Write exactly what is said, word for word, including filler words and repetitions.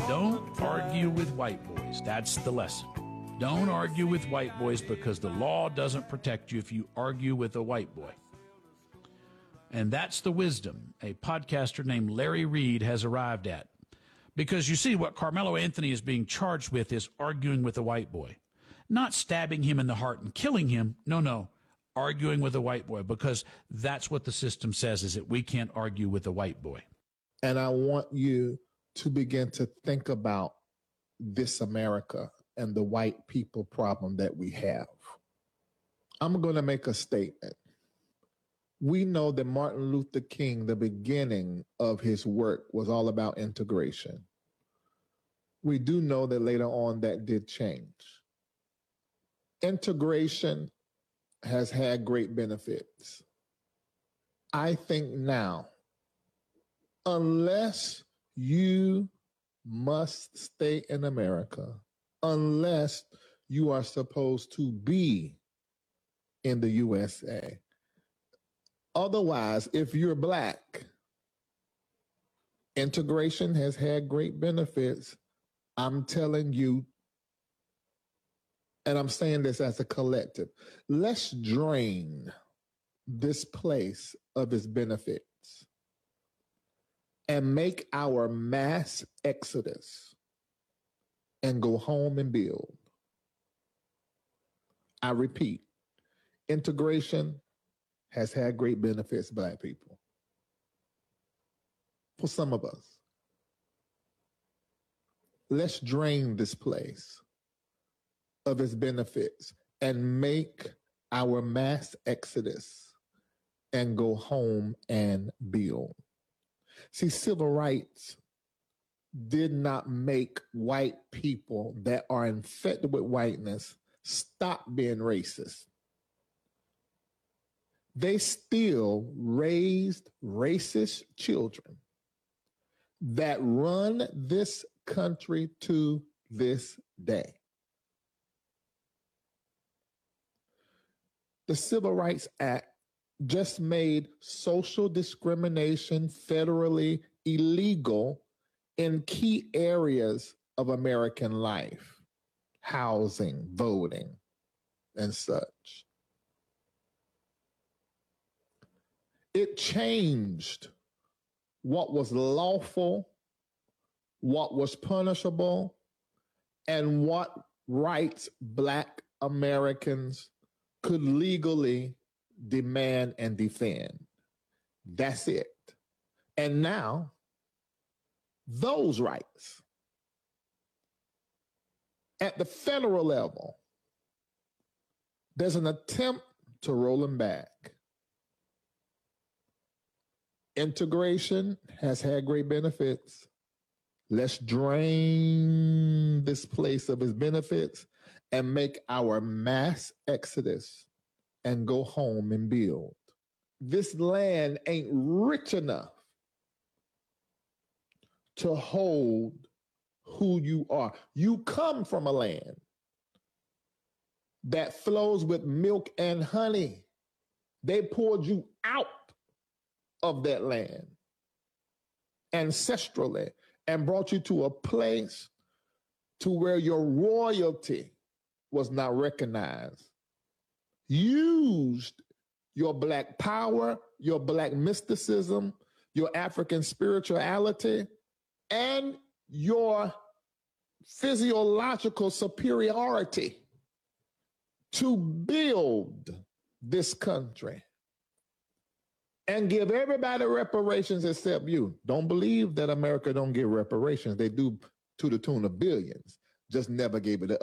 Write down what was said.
Don't argue with white boys. That's the lesson. Don't argue with white boys because the law doesn't protect you if you argue with a white boy. And that's the wisdom a podcaster named Larry Reed has arrived at. Because you see, what Carmelo Anthony is being charged with is arguing with a white boy. Not stabbing him in the heart and killing him. No, no. Arguing with a white boy, because that's what the system says, is that we can't argue with a white boy. And I want you to begin to think about this America and the white people problem that we have. I'm going to make a statement. We know that Martin Luther King, the beginning of his work was all about integration. We do know that later on that did change. Integration has had great benefits. I think now, unless you must stay in America, unless you are supposed to be in the U S A. Otherwise, if you're black, integration has had great benefits. I'm telling you, and I'm saying this as a collective, let's drain this place of its benefits and make our mass exodus and go home and build. I repeat, integration has had great benefits, black people. For some of us. Let's drain this place of its benefits and make our mass exodus and go home and build. See, civil rights did not make white people that are infected with whiteness stop being racist. They still raised racist children that run this country to this day. The Civil Rights Act just made social discrimination federally illegal in key areas of American life, housing, voting, and such. It changed what was lawful, what was punishable, and what rights black Americans could legally demand and defend. That's it. And now, those rights at the federal level, there's an attempt to roll them back. Integration has had great benefits. Let's drain this place of its benefits and make our mass exodus and go home and build. This land ain't rich enough to hold who you are. You come from a land that flows with milk and honey. They poured you out of that land ancestrally and brought you to a place to where your royalty was not recognized. Used your black power, your black mysticism, your African spirituality, and your physiological superiority to build this country and give everybody reparations except you. Don't believe that America don't give reparations. They do to the tune of billions. Just never gave it